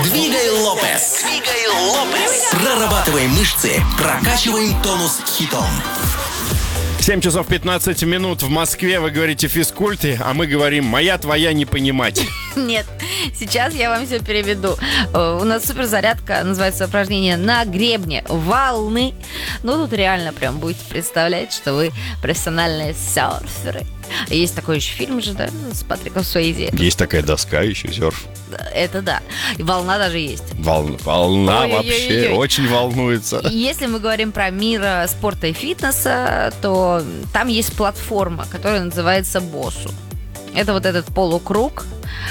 Двигай Лопес. Прорабатываем мышцы, прокачиваем тонус хитом. 7 часов 15 минут в Москве. Вы говорите физкульты, а мы говорим «моя, твоя, не понимать». Нет, сейчас я вам все переведу. У нас суперзарядка, называется упражнение на гребне волны. Ну, тут реально прям будете представлять, что вы профессиональные серферы. Есть такой еще фильм же, да, с Патриком Суэйзи. Есть такая доска еще, серф. Это да. И волна даже есть. Волна вообще очень волнуется. Если мы говорим про мир спорта и фитнеса, то там есть платформа, которая называется боссу. Это вот этот полукруг,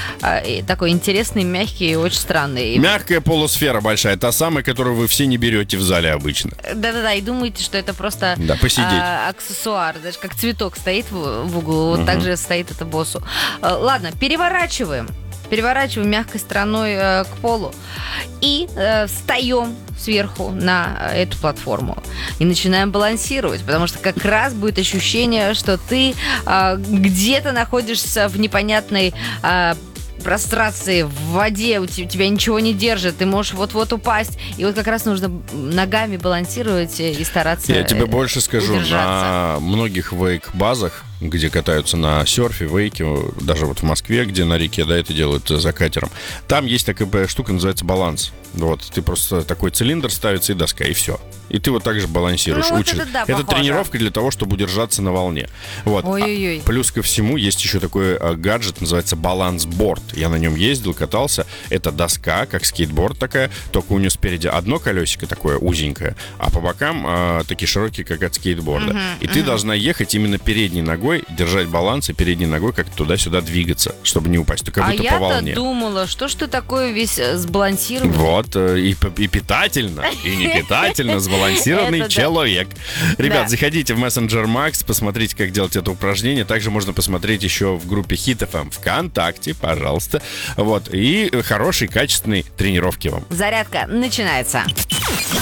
такой интересный, мягкий и очень странный. Мягкая полусфера большая, та самая, которую вы все не берете в зале обычно. Да-да-да, и думаете, что это просто посидеть. Аксессуар, даже как цветок стоит в углу, вот так же стоит это боссу. Ладно, переворачиваем мягкой стороной к полу и встаем сверху на эту платформу и начинаем балансировать, потому что как раз будет ощущение, что ты где-то находишься в непонятной прострации, в воде, у тебя ничего не держит, ты можешь вот-вот упасть, и вот как раз нужно ногами балансировать и стараться Я тебе больше скажу, удержаться. На многих вейк-базах, где катаются на серфе, вейке, даже вот в Москве, где на реке, да, это делают за катером, там есть такая штука, называется баланс. Вот, ты просто такой цилиндр ставится и доска, и все. И ты вот так же балансируешь, вот учишь. Это тренировка для того, чтобы удержаться на волне. Вот. Ой-ой-ой. Плюс ко всему есть еще такой гаджет, называется балансборд. Я на нем ездил, катался. Это доска, как скейтборд такая, только у нее спереди одно колесико такое узенькое, а по бокам такие широкие, как от скейтборда. И ты должна ехать именно передней ногой, держать баланс и передней ногой как-то туда-сюда двигаться, чтобы не упасть, только как будто по волне. Я-то думала, что ж ты такой весь сбалансированный. Вот, и питательно, и не питательно сбалансированный человек. Ребят, заходите в Messenger Max, посмотрите, как делать это упражнение. Также можно посмотреть еще в группе Hit FM ВКонтакте, пожалуйста. Вот, и хорошей, качественной тренировки вам. Зарядка начинается.